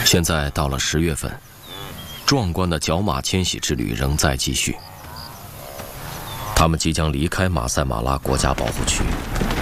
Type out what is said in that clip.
现在到了10月份，壮观的角马迁徙之旅仍在继续。他们即将离开马赛马拉国家保护区，